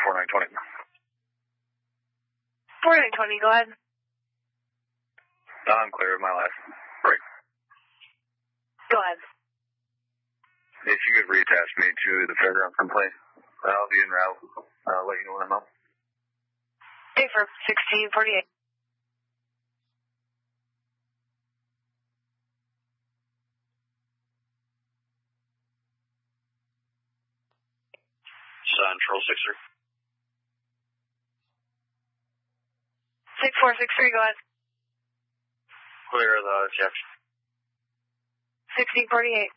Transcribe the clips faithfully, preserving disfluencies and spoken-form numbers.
four nine twenty. four nine twenty, go ahead. I'm clear of my last break. Go ahead. If you could reattach me to the fairground complaint, I'll be en route. I'll let you know when I'm out. Okay, for sixteen forty-eight. Central six three. six four six three, go ahead. Clear of the check. sixteen forty-eight.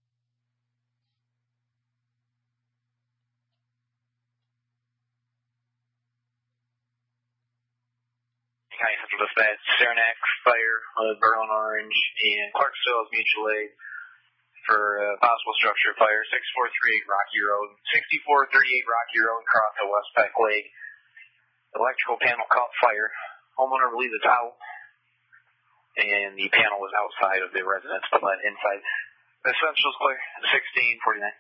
County Central Dispatch, Saranac Fire, uh, Berlin Orange, and Clarksville Mutual Aid for uh, possible structure fire, six four three eight Rocky Road, sixty-four thirty-eight Rocky Road, across the West Peck Lake. Electrical panel caught fire. Homeowner believes it's out, and the panel was outside of the residence, but not inside. Essentials clear, sixteen forty-nine.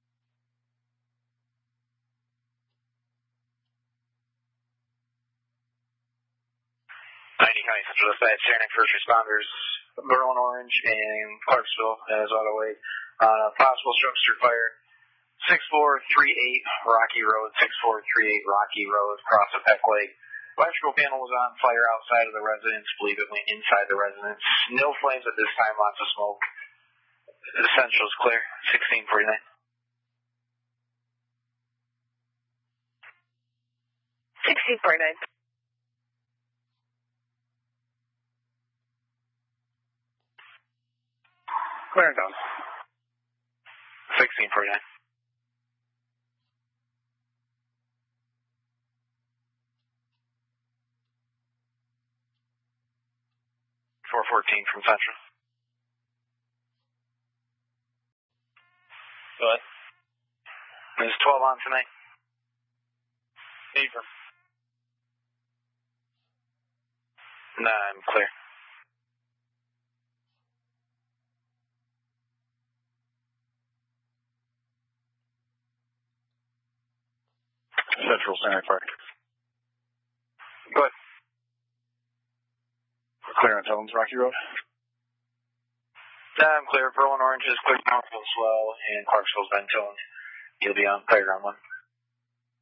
ninety County Central Dispatch, Saranac First Responders, Berlin Orange, and Clarksville as auto aid. Uh, possible structure fire, six four three eight Rocky Road, six four three eight Rocky Road, across the Peck Lake. Electrical panel was on fire outside of the residence, believe it went inside the residence. No flames at this time, lots of smoke. Essentials clear, sixteen forty-nine. sixteen forty-nine. Clear and done. sixteen forty-nine. four fourteen from Central. Go ahead. There's twelve on tonight. Paper. Nah, I'm clear. Central Saranac Fire. Go ahead. Clear on Tellens Rocky Road. Nah, I'm clear. Berlin Orange is clear, Northville as well, and Clarksville's been toned. You'll be on playground one.